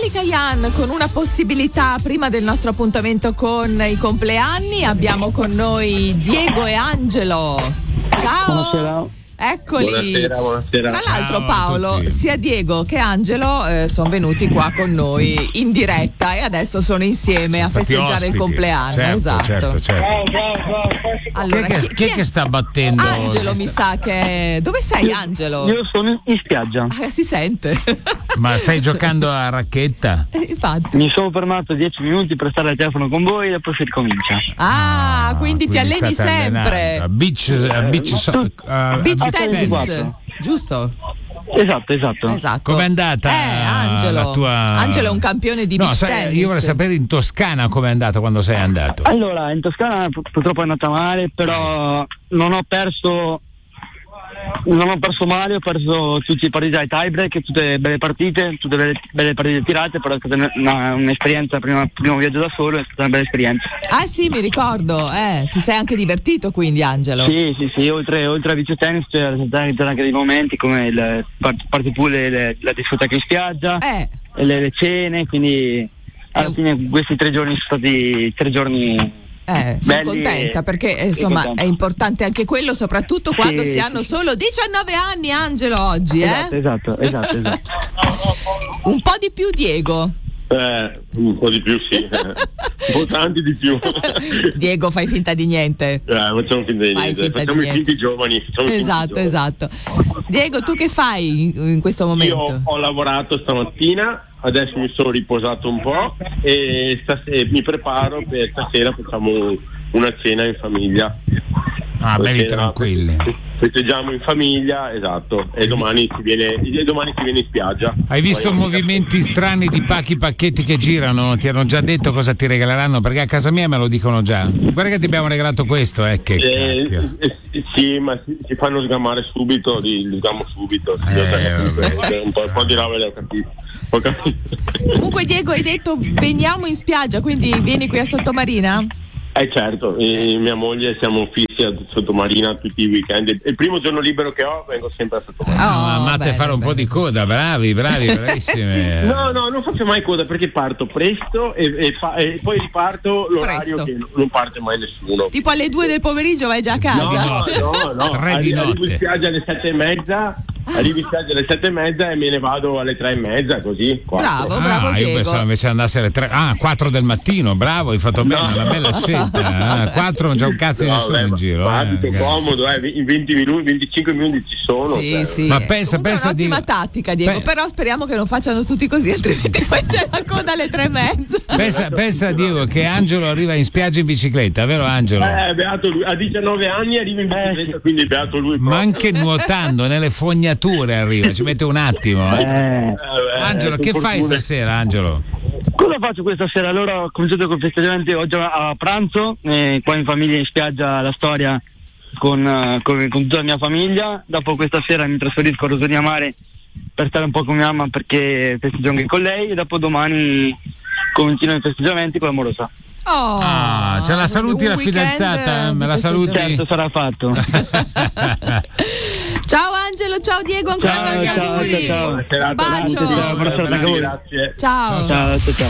Monica Ian con una possibilità prima del nostro appuntamento con i compleanni. Abbiamo con noi Diego e Angelo. Ciao. Buonasera. Eccoli. Buonasera. Tra l'altro, Ciao Paolo, a tutti. sia Diego che Angelo sono venuti qua con noi in diretta e adesso sono insieme a Stati festeggiare ospiti. il compleanno. Certo, Esatto. certo. Allora, Chi è che sta battendo? Angelo mi sa che. Dove sei, Angelo? Io sono in spiaggia. Si sente. Ma stai giocando a racchetta? Infatti. Mi sono fermato 10 minuti per stare al telefono con voi e poi si ricomincia. Quindi ti alleni state sempre. allenando. Beach a tennis, 24. giusto? Esatto. Com'è andata Angelo? la tua... Angelo è un campione di beach tennis. Io vorrei sapere in Toscana com'è andata quando sei andato. Allora, in Toscana purtroppo è andata male, però non ho perso male, ho perso tutti i partiti ai tiebreak, tutte belle partite, tutte belle partite tirate, però è stata un'esperienza, primo viaggio da solo, è stata una bella esperienza. Ah sì, mi ricordo, ti sei anche divertito quindi, Angelo? Sì, oltre a beach tennis c'erano anche dei momenti come il party pool e la discoteca in spiaggia, e le cene, quindi alla fine questi 3 giorni sono stati 3 giorni sono contenta perché insomma è importante anche quello, soprattutto quando si hanno solo 19 anni, Angelo, oggi. Esatto. Un po' di più, Diego. Un po' di più, sì. Un po' tanti di più. Diego, fai finta di niente. Facciamo finta di niente. Facciamo i finti giovani. Esatto. Diego, tu che fai in questo momento? Io ho lavorato stamattina, adesso mi sono riposato un po' e mi preparo per stasera, facciamo una cena in famiglia. Belli tranquilli. Festeggiamo in famiglia, esatto, e domani si viene in spiaggia. Hai visto movimenti strani di pacchetti che girano? Ti hanno già detto cosa ti regaleranno? Perché a casa mia me lo dicono già. Guarda che ti abbiamo regalato questo, che cacchio. Sì, ma si fanno sgamare subito, li sgamo subito. Un po' di roba le ho capito. Comunque, Diego, hai detto veniamo in spiaggia, quindi vieni qui a Sottomarina? Certo, mia moglie siamo fissi a Sottomarina tutti i weekend. Il primo giorno libero che ho vengo sempre a Sottomarina. Amate fare un po' di coda, bravissimi. Sì. No, non faccio mai coda perché parto presto e poi riparto l'orario che non parte mai nessuno. Tipo alle 2 del pomeriggio vai già a casa? No. 3 di notte. Arrivo in spiaggia alle 7:30. Arrivi in spiaggia alle 7:30 e me ne vado alle 3:30, così. 4. Bravo Io Diego. pensavo invece andasse alle 4 del mattino, bravo, hai fatto bene, una bella scelta. 4 non c'è un cazzo di nessuno in giro. Comodo, in 20 minuti, 25 minuti ci sono. Sì. Ma pensa è un'ottima tattica, Diego, però speriamo che non facciano tutti così, altrimenti poi c'è la coda alle 3:30. Pensa Diego che Angelo arriva in spiaggia in bicicletta, vero Angelo? Beato lui, a 19 anni arriva in bicicletta, quindi beato lui. Ma anche nuotando nelle fognature arriva, ci mette un attimo. Angelo, che fai stasera, Angelo? Cosa faccio questa sera? Allora ho cominciato con i festeggiamenti oggi a pranzo, qua in famiglia in spiaggia la storia con tutta la mia famiglia. Dopo questa sera mi trasferisco a Rosonia Mare per stare un po' con mia mamma perché festeggio anche con lei e dopo domani continuano i festeggiamenti con l'amorosa. Ce la saluti la fidanzata? Me la saluti? Certo, sarà fatto. Ciao Angelo, ciao Diego, ancora tanti auguri. Ciao. Un bacio. Grazie. Ciao.